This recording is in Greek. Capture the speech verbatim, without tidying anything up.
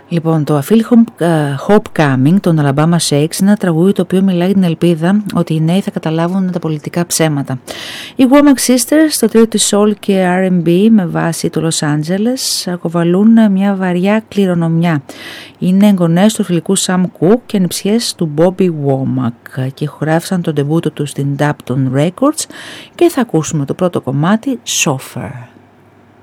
Λοιπόν, το I Feel Homecoming των Alabama Shakes είναι ένα τραγούδι το οποίο μιλάει την ελπίδα ότι οι νέοι θα καταλάβουν τα πολιτικά ψέματα. Οι Womack Sisters, το τρίο της soul και αρ εντ μπι με βάση το Los Angeles, ακοβαλούν μια βαριά κληρονομιά. Είναι εγγονές του φιλικού Sam Cooke και ανιψιές του Bobby Womack και χωράφησαν τον ντεμπούτο του στην Dapton Records και θα ακούσουμε το πρώτο κομμάτι, Chauffeur.